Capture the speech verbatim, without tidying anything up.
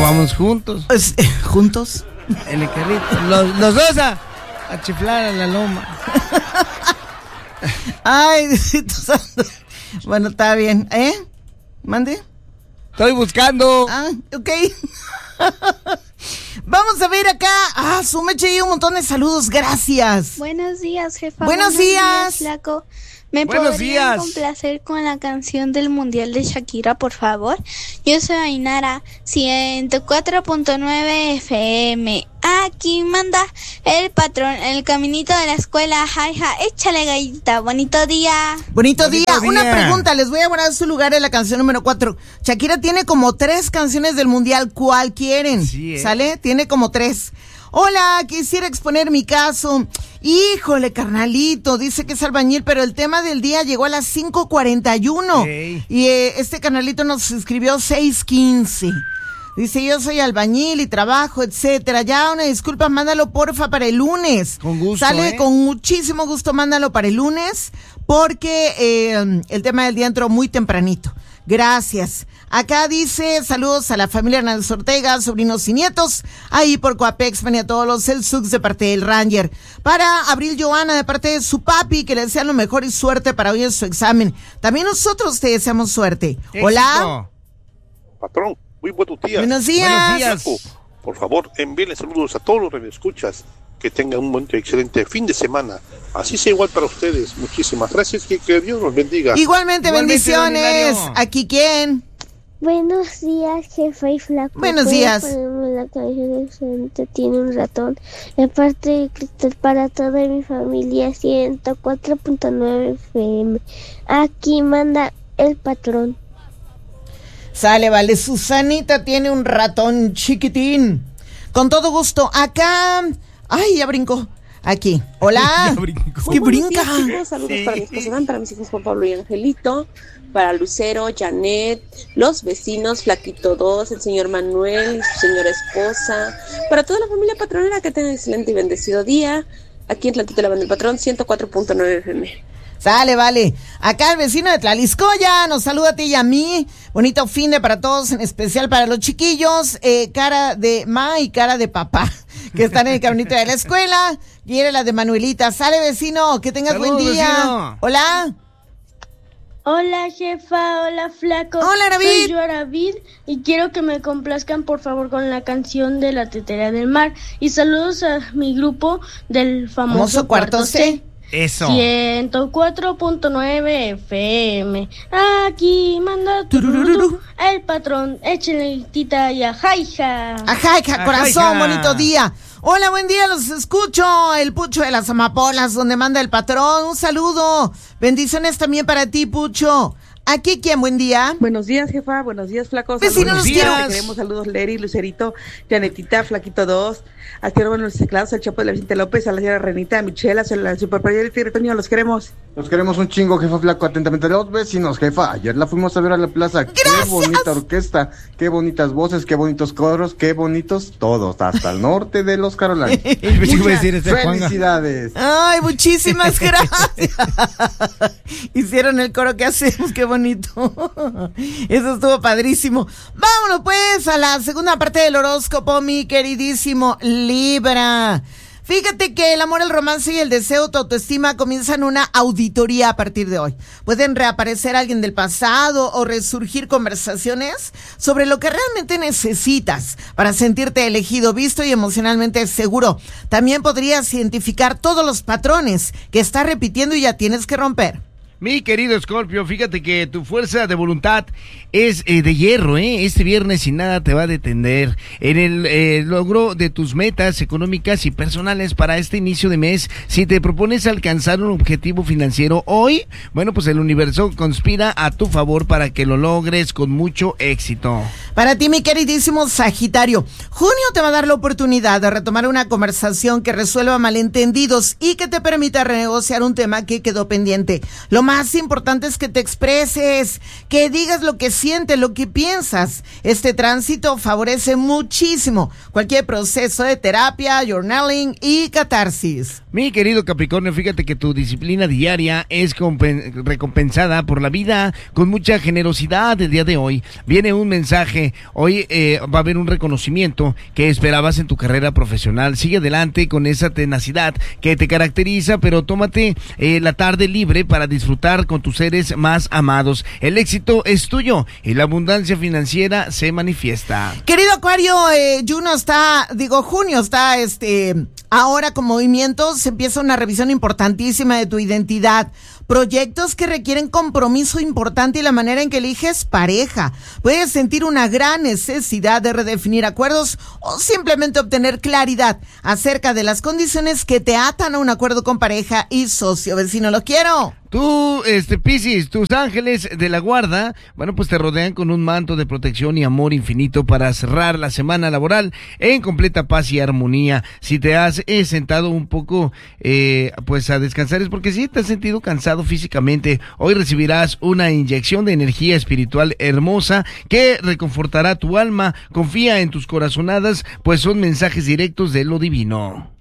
vamos juntos. Pues, eh, ¿juntos? En el carrito. Los, los dos a, a chiflar a la loma. Ay, Diosito Santo. Bueno, está bien. ¿Eh? ¿Mande? Estoy buscando. Ah, ok. Vamos a ver acá. Ah, su Meche y un montón de saludos. Gracias. Buenos días, jefa. Buenos, Buenos días. días, flaco. ¿Me Buenos podrían días. complacer con la canción del Mundial de Shakira, por favor? Yo soy Ainara, ciento cuatro punto nueve F M. Aquí manda el patrón, el caminito de la escuela. Jaja, échale gallita. Bonito día. Bonito, Bonito día. día. Una pregunta, les voy a guardar su lugar en la canción número cuatro. Shakira tiene como tres canciones del Mundial. ¿Cuál quieren? Sí, ¿eh? ¿Sale? Tiene como tres. Hola, quisiera exponer mi caso. Híjole, carnalito, dice que es albañil, pero el tema del día llegó a las cinco cuarenta y uno. Hey. Y eh, este carnalito nos escribió seis quince. Dice, yo soy albañil y trabajo, etcétera. Ya, una disculpa, mándalo porfa para el lunes. Con gusto, Sale ¿eh? con muchísimo gusto, mándalo para el lunes, porque eh, el tema del día entró muy tempranito. Gracias. Acá dice, saludos a la familia Hernández Ortega, sobrinos y nietos, ahí por Coapex, y a todos los Celsucs de parte del Ranger. Para Abril Joana, de parte de su papi, que le desean lo mejor y suerte para hoy en su examen. También nosotros te deseamos suerte. Éxito. Hola. Patrón, muy buenos días. Buenos días. Buenos días. Flaco, por favor, envíenle saludos a todos los radioescuchas. Que tengan un buen, excelente fin de semana. Así sea igual para ustedes. Muchísimas gracias. Que, que Dios los bendiga. Igualmente, Igualmente, bendiciones. don Hilario. ¿Aquí quién? Buenos días, jefa y flaco. Buenos ¿Puedo días. ponerme la canción de Santa tiene un ratón? Y aparte de Cristal para toda mi familia, ciento cuatro punto nueve F M. Aquí manda el patrón. Sale, vale. Susanita tiene un ratón chiquitín. Con todo gusto. Acá. Ay, ya brincó. Aquí. Hola. Ya brincó. Es que Buenos brinca. días, chicos. Saludos Sí. para mi esposo Dan, para mis hijos Juan Pablo y Angelito, para Lucero, Janet, los vecinos, Flaquito dos, el señor Manuel y su señora esposa, para toda la familia patronera que tengan un excelente y bendecido día. Aquí en Tlantito la Banda del Patrón, ciento cuatro punto nueve F M. Sale, vale. Acá el vecino de Tlaliscoya nos saluda a ti y a mí. Bonito fin de para todos, en especial para los chiquillos. Eh, cara de ma y cara de papá, que están en el caminito de la escuela. Quiere la de Manuelita. Sale, vecino, que tengas Saludos, buen día. vecino. Hola. Hola jefa, hola flaco. Hola, Aravid. Soy yo, Aravid, y quiero que me complazcan por favor con la canción de La Tetera del Mar. Y saludos a mi grupo del famoso, Famoso Cuarto C. Eso. ciento cuatro punto nueve F M. Aquí manda Tururururu. el patrón. Échenle tita y a jaija. Ajá, hija, Ajá, corazón, hija. bonito día. Hola, buen día, los escucho. El Pucho de las Amapolas, donde manda el patrón. Un saludo. Bendiciones también para ti, Pucho. Aquí, ¿quién? Buen día. Buenos días, jefa. Buenos días, flacos. Vecinos, los Saludos. quiero. Te queremos saludos, Leri, Lucerito, Janetita, Flaquito dos, a ti, hermano, los teclados, al Chapo de la Vicente López, a la señora Renita, a Michelle, a la Superpayera y Toño, los queremos. Los queremos un chingo, jefa flaco. Atentamente los vecinos, jefa. Ayer la fuimos a ver a la plaza. ¡Gracias! Qué bonita orquesta, qué bonitas voces, qué bonitos coros, qué bonitos todos, hasta el norte de los Carolinas. Yo pensé que iba a decir este Juanga. Felicidades. Ay, muchísimas gracias. Hicieron el coro que hacemos, qué bonito. Eso estuvo padrísimo. Vámonos pues a la segunda parte del horóscopo, mi queridísimo Libra. Fíjate que el amor, el romance y el deseo, tu autoestima comienzan una auditoría a partir de hoy. Pueden reaparecer alguien del pasado o resurgir conversaciones sobre lo que realmente necesitas para sentirte elegido, visto y emocionalmente seguro. También podrías identificar todos los patrones que estás repitiendo y ya tienes que romper. Mi querido Scorpio, fíjate que tu fuerza de voluntad es eh, de hierro, ¿eh? Este viernes sin nada te va a detener en el eh, logro de tus metas económicas y personales para este inicio de mes. Si te propones alcanzar un objetivo financiero hoy, bueno, pues el universo conspira a tu favor para que lo logres con mucho éxito. Para ti, mi queridísimo Sagitario, junio te va a dar la oportunidad de retomar una conversación que resuelva malentendidos y que te permita renegociar un tema que quedó pendiente. Lo más importante es que te expreses, que digas lo que sientes, lo que piensas. Este tránsito favorece muchísimo cualquier proceso de terapia, journaling y catarsis. Mi querido Capricornio, fíjate que tu disciplina diaria es compen- recompensada por la vida con mucha generosidad. El día de hoy viene un mensaje, hoy eh, va a haber un reconocimiento que esperabas en tu carrera profesional. Sigue adelante con esa tenacidad que te caracteriza, pero tómate eh, la tarde libre para disfrutar con tus seres más amados. El éxito es tuyo y la abundancia financiera se manifiesta. Querido Acuario, eh, Juno está, digo, junio está este ahora con movimientos, se empieza una revisión importantísima de tu identidad. Proyectos que requieren compromiso importante y la manera en que eliges pareja. Puedes sentir una gran necesidad de redefinir acuerdos o simplemente obtener claridad acerca de las condiciones que te atan a un acuerdo con pareja y socio. Vecino, lo quiero. Tú, este, Piscis, tus ángeles de la guarda, bueno, pues te rodean con un manto de protección y amor infinito para cerrar la semana laboral en completa paz y armonía. Si te has eh, sentado un poco, eh, pues a descansar es porque sí te has sentido cansado físicamente. Hoy recibirás una inyección de energía espiritual hermosa que reconfortará tu alma. Confía en tus corazonadas, pues son mensajes directos de lo divino.